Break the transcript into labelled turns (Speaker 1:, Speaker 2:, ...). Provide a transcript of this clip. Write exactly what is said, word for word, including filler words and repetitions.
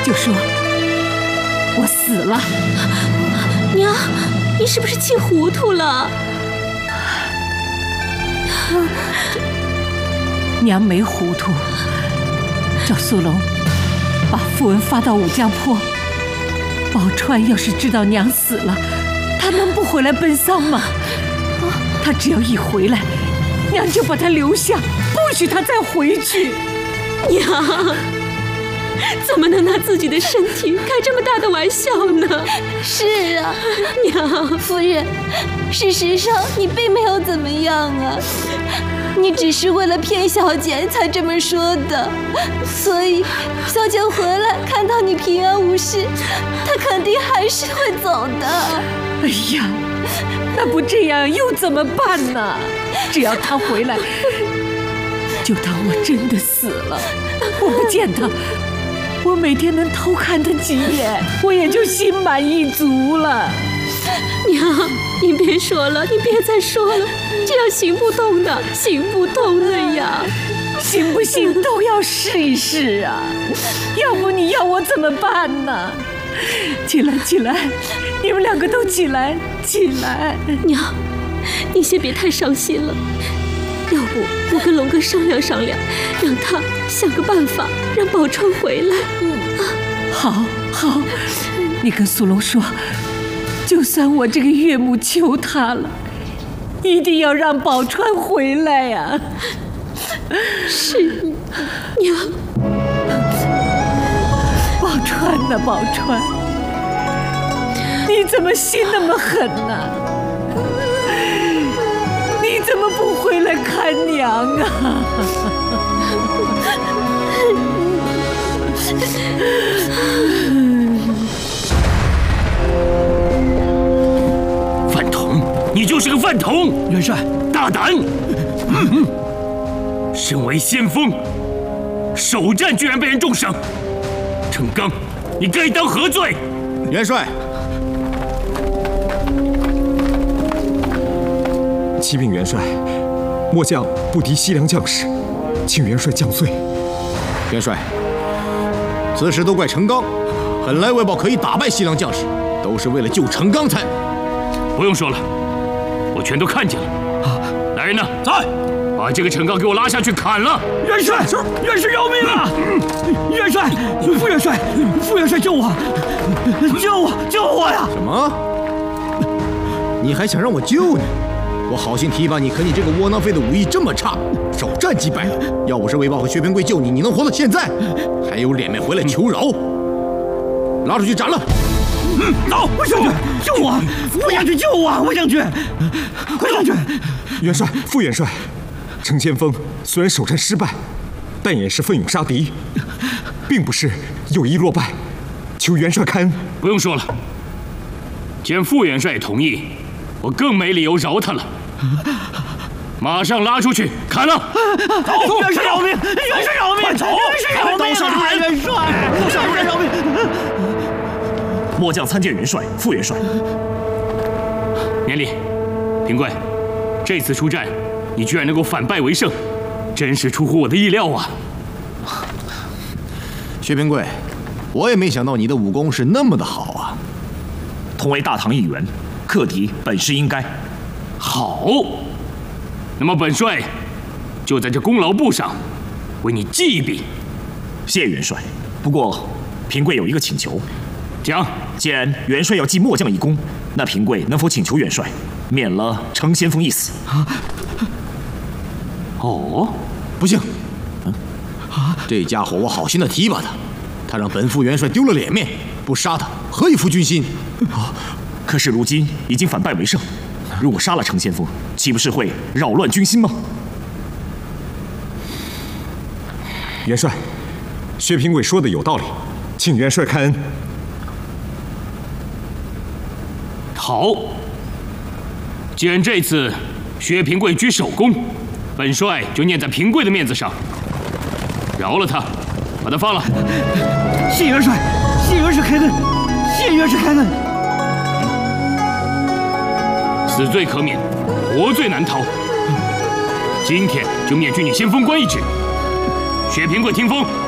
Speaker 1: 就说我死了。
Speaker 2: 娘，你是不是气糊涂了？
Speaker 1: 娘没糊涂，叫苏龙把符文发到武江坡。宝钏要是知道娘死了，他能不回来奔丧吗？他只要一回来，娘就把他留下，不许他再回去。
Speaker 2: 娘，怎么能拿自己的身体开这么大的玩笑呢？
Speaker 3: 是啊，
Speaker 2: 娘，
Speaker 3: 夫人，事实上你并没有怎么样啊，你只是为了骗小姐才这么说的。所以小姐回来看到你平安无事，她肯定还是会走的。
Speaker 1: 哎呀，那不这样又怎么办呢？只要他回来，就当我真的死了。我不见他，我每天能偷看他几眼，我也就心满意足了。
Speaker 2: 娘，你别说了，你别再说了，这样行不通的，行不通的呀！
Speaker 1: 行不行都要试一试啊，要不你要我怎么办呢？起来，起来，你们两个都起来，起来！
Speaker 2: 娘，你先别太伤心了，要不我跟龙哥商量商量，让他想个办法让宝钏回来。嗯啊，
Speaker 1: 好，好，你跟苏龙说，就算我这个岳母求他了，一定要让宝钏回来呀！
Speaker 2: 是，娘。
Speaker 1: 宝钏呐，宝钏，你怎么心那么狠呢？你怎么不回来看娘啊？
Speaker 4: 饭桶，你就是个饭桶！
Speaker 5: 元帅，
Speaker 4: 大胆！嗯，身为先锋，首战居然被人重伤，程刚，你该当何罪？
Speaker 6: 元帅，
Speaker 7: 启禀元帅，末将不敌西凉将士，请元帅降罪。
Speaker 6: 元帅，此事都怪程刚，本来外报可以打败西凉将士，都是为了救程刚才。
Speaker 4: 不用说了，我全都看见了。来人呐，在！把这个程刚给我拉下去砍了！
Speaker 5: 元帅，元帅饶命啊！元帅，副元帅，副元帅救我！救我！救我呀！
Speaker 6: 什么？你还想让我救你？我好心提拔你，可你这个窝囊废的武艺这么差，首战即败。要不是魏豹和薛平贵救你，你能活到现在？还有脸面回来求饶？拉出去斩了！
Speaker 5: 嗯，走！魏将军，救我！魏将军救我！魏将军，魏将军！
Speaker 7: 元帅，副元帅，程先锋虽然首战失败，但也是奋勇杀敌，并不是有意落败，求元帅开恩。
Speaker 4: 不用说了，既然副元帅也同意，我更没理由饶他了。马上拉出去砍了！
Speaker 5: 走！元帅饶命！元帅饶命！
Speaker 4: 快走！
Speaker 5: 元帅饶命！元帅！元帅饶命！
Speaker 8: 末将参见元帅、副元帅。
Speaker 4: 年里，平贵，这次出战，你居然能够反败为胜，真是出乎我的意料啊！
Speaker 6: 薛平贵，我也没想到你的武功是那么的好啊！
Speaker 8: 同为大唐一员，克敌本是应该。
Speaker 4: 好，那么本帅就在这功劳簿上为你记一笔。
Speaker 8: 谢元帅。不过，平贵有一个请求。
Speaker 4: 讲，
Speaker 8: 既然元帅要记末将一功，那平贵能否请求元帅免了程先锋一死？啊？
Speaker 4: 哦，
Speaker 6: 不行，嗯，这家伙我好心的提拔他，他让本副元帅丢了脸面，不杀他何以服军心？
Speaker 8: 啊！可是如今已经反败为胜，如果杀了程先锋，岂不是会扰乱军心吗？
Speaker 7: 元帅，薛平贵说的有道理，请元帅开恩。
Speaker 4: 好，既然这次薛平贵居首功，本帅就念在平贵的面子上，饶了他，把他放了。
Speaker 5: 谢元帅，谢元帅开恩，谢元帅开恩。
Speaker 4: 死罪可免，活罪难逃。今天就免去你先锋官一职。薛平贵听风。